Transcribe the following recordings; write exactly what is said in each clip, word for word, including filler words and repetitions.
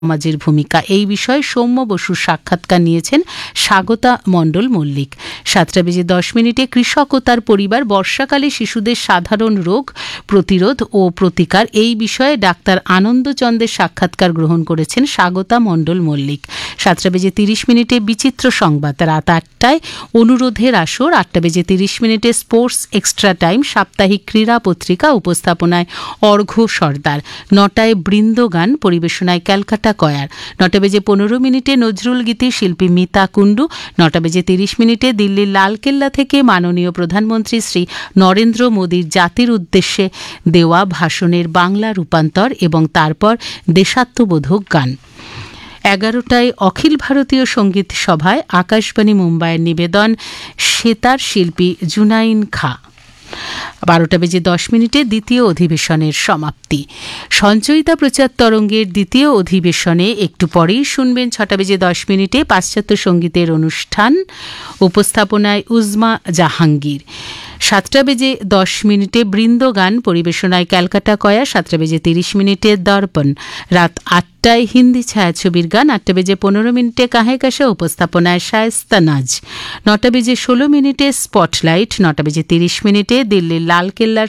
সমাজের ভূমিকা এই বিষয়ে সৌম্য বসুর সাক্ষাৎকার নিয়েছেন স্বাগতা মণ্ডল মল্লিক। সাতটা বেজে দশ মিনিটে কৃষক ও তার পরিবার বর্ষাকালে শিশুদের সাধারণ রোগ প্রতিরোধ ও প্রতিকার এই বিষয়ে ডাক্তার আনন্দচন্দ্রের সাক্ষাৎকার গ্রহণ করেছেন স্বাগতা মণ্ডল মল্লিক। সাতটা বেজে তিরিশ মিনিটে বিচিত্র সংবাদ, রাত আটটায় অনুরোধের আসর, আটটা বেজে তিরিশ মিনিটে স্পোর্টস এক্সট্রা টাইম সাপ্তাহিক ক্রীড়া পত্রিকা, উপস্থাপনায় অর্ঘ্য সর্দার, নটায় বৃন্দগান পরিবেশনায় ক্যালকাটা কয়ার, নটা বেজে পনেরো মিনিটে নজরুল গীতি শিল্পী মিতা কুণ্ডু, নটা বেজে তিরিশ মিনিটে দিল্লির লালকেল্লা থেকে মাননীয় প্রধানমন্ত্রী শ্রী নরেন্দ্র মোদীর জাতির উদ্দেশ্যে দেওয়া ভাষণের বাংলা রূপান্তর এবং তারপর দেশাত্মবোধক গান। এগারোটায় অখিল ভারতীয় সঙ্গীত সভায় আকাশবাণী মুম্বাইয়ের নিবেদন সেতার শিল্পী জুনাইন খা। বারোটা বেজে দশ মিনিটে দ্বিতীয় অধিবেশনের সমাপ্তি। সঞ্চয়িতা প্রচার তরঙ্গের দ্বিতীয় অধিবেশনে একটু পরেই শুনবেন ছটা বেজে দশ মিনিটে পাশ্চাত্য সঙ্গীতের অনুষ্ঠান, উপস্থাপনায় উজমা জাহাঙ্গীর। সাতটা বেজে দশ মিনিটে বৃন্দগান পরিবেশনায় ক্যালকাটা কয়া, সাতটা বেজে তিরিশ মিনিটে দর্পণ, রাত আটটায় হিন্দি ছায়াছবির গান, আটটা বেজে পনেরো মিনিটে কাহে কাশা, উপস্থাপনায় শায়েস্তা নাজ, নটা বেজে ষোলো মিনিটে স্পটলাইট, নটা বেজে তিরিশ মিনিটে দিল্লির লালকেল্লার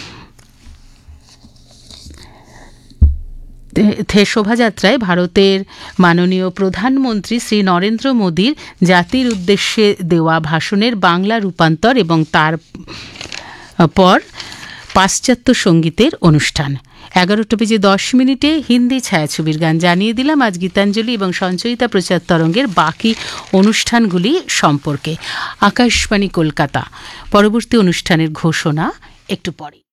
শোভাযাত্রায় ভারতের মাননীয় প্রধানমন্ত্রী শ্রী নরেন্দ্র মোদীর জাতির উদ্দেশ্যে দেওয়া ভাষণের বাংলা রূপান্তর এবং তার পর পাশ্চাত্য সঙ্গীতের অনুষ্ঠান। এগারোটা বেজে দশ মিনিটে হিন্দি ছায়াছবির গান। জানিয়ে দিলাম আজ গীতাঞ্জলি এবং সঞ্চয়িতা প্রচার তরঙ্গের বাকি অনুষ্ঠানগুলি সম্পর্কে। আকাশবাণী কলকাতা, পরবর্তী অনুষ্ঠানের ঘোষণা একটু পরে।